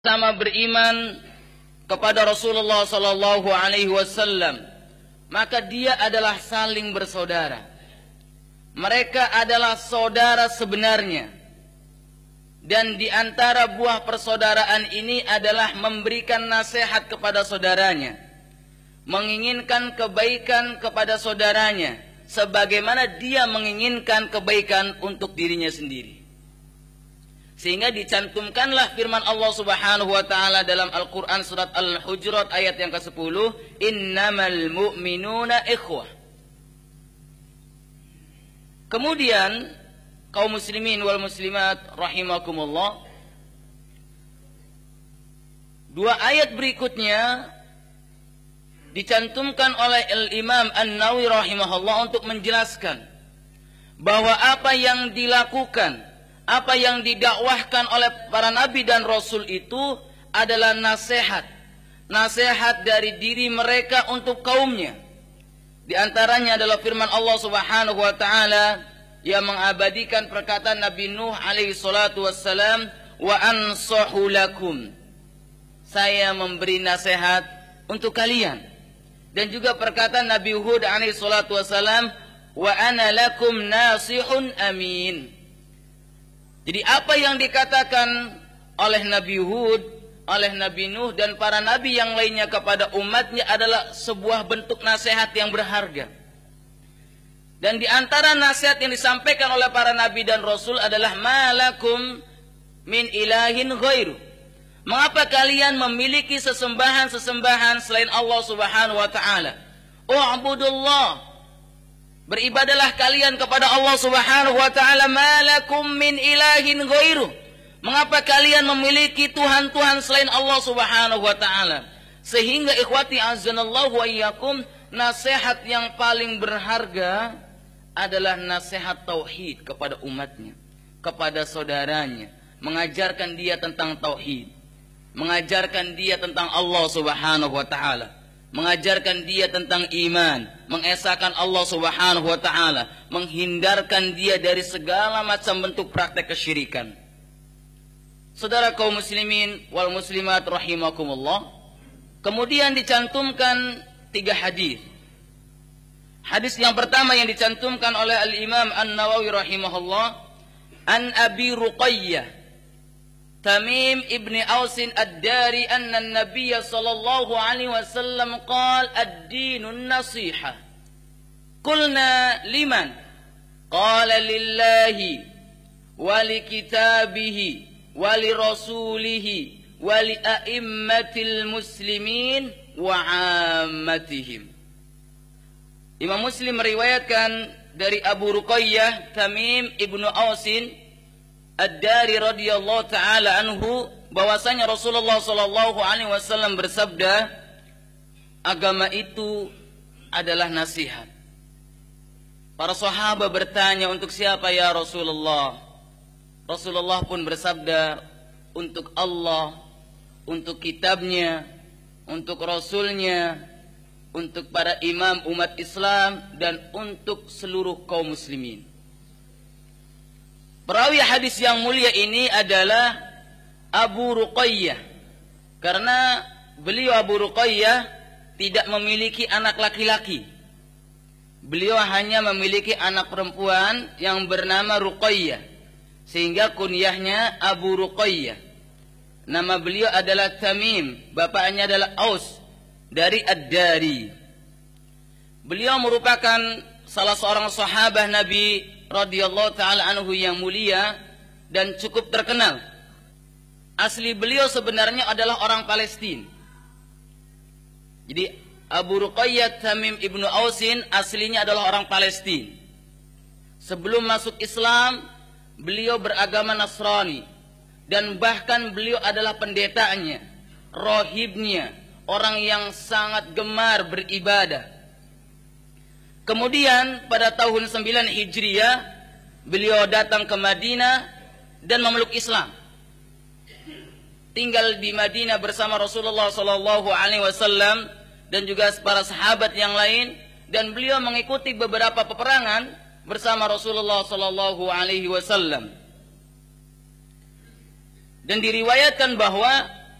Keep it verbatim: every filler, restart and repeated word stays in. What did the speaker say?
sama beriman kepada Rasulullah Sallallahu Alaihi Wasallam, maka dia adalah saling bersaudara. Mereka adalah saudara sebenarnya, dan di antara buah persaudaraan ini adalah memberikan nasihat kepada saudaranya, menginginkan kebaikan kepada saudaranya, sebagaimana dia menginginkan kebaikan untuk dirinya sendiri. Sehingga dicantumkanlah firman Allah Subhanahu wa taala dalam Al-Qur'an surat Al-Hujurat ayat yang kesepuluh, innamal mu'minuna ikhwah. Kemudian kaum muslimin wal muslimat rahimakumullah, dua ayat berikutnya dicantumkan oleh Al-Imam An-Nawawi rahimahullah untuk menjelaskan bahwa apa yang dilakukan, apa yang didakwahkan oleh para nabi dan rasul itu adalah nasihat. Nasihat dari diri mereka untuk kaumnya. Di antaranya adalah firman Allah Subhanahu wa taala yang mengabadikan perkataan Nabi Nuh alaihi salatu wassalam, wa ansahu lakum. Saya memberi nasihat untuk kalian. Dan juga perkataan Nabi Hud alaihi salatu wassalam, wa ana lakum nasihun amin. Jadi apa yang dikatakan oleh Nabi Hud, oleh Nabi Nuh dan para nabi yang lainnya kepada umatnya adalah sebuah bentuk nasihat yang berharga. Dan di antara nasihat yang disampaikan oleh para nabi dan rasul adalah malakum min ilahin ghairu. Mengapa kalian memiliki sesembahan-sesembahan selain Allah Subhanahu wa taala? U'budullah. Beribadalah kalian kepada Allah Subhanahu wa taala, malakum min ilahin ghairu. Mengapa kalian memiliki tuhan-tuhan selain Allah Subhanahu wa taala? Sehingga ikhwati azanallahu wa iyyakum, nasihat yang paling berharga adalah nasihat tauhid kepada umatnya, kepada saudaranya, mengajarkan dia tentang tauhid, mengajarkan dia tentang Allah Subhanahu wa taala, mengajarkan dia tentang iman, mengesahkan Allah Subhanahu wa taala, menghindarkan dia dari segala macam bentuk praktek kesyirikan. Saudara kaum muslimin wal muslimat rahimakumullah, kemudian dicantumkan tiga hadis. Hadis yang pertama yang dicantumkan oleh Al-Imam An-Nawawi rahimahullah, an Abi Ruqayyah Tamim ibn Ausin ad-Dari anna an-nabiy sallallahu alaihi wasallam qala ad-dinun nasiha. Qulna liman? Qala lillahi wa li kitabihi wa li rasulihi wa li a'immatil muslimin wa 'ammatihim. Imam Muslim meriwayatkan dari Abu Ruqayyah Tamim ibn Ausin Ad-Dari radhiyallahu taala anhu bahwasanya Rasulullah sallallahu alaihi wasallam bersabda, agama itu adalah nasihat. Para sahabat bertanya, untuk siapa ya Rasulullah? Rasulullah pun bersabda, untuk Allah, untuk kitabnya, untuk rasulnya, untuk para imam umat Islam, dan untuk seluruh kaum muslimin. Perawi hadis yang mulia ini adalah Abu Ruqayyah, karena beliau Abu Ruqayyah tidak memiliki anak laki-laki. Beliau hanya memiliki anak perempuan yang bernama Ruqayyah, sehingga kunyahnya Abu Ruqayyah. Nama beliau adalah Tamim, bapaknya adalah Aus dari Ad-Dari. Beliau merupakan salah seorang sahabat Nabi radhiyallahu taala anhu yang mulia dan cukup terkenal. Asli beliau sebenarnya adalah orang Palestina. Jadi Abu Ruqayyah Tamim ibnu Ausin aslinya adalah orang Palestina. Sebelum masuk Islam, beliau beragama Nasrani, dan bahkan beliau adalah pendetanya, rohibnya, orang yang sangat gemar beribadah. Kemudian pada tahun sembilan Hijriah beliau datang ke Madinah dan memeluk Islam. Tinggal di Madinah bersama Rasulullah sallallahu alaihi wasallam dan juga para sahabat yang lain, dan beliau mengikuti beberapa peperangan bersama Rasulullah sallallahu alaihi wasallam. Dan diriwayatkan bahwa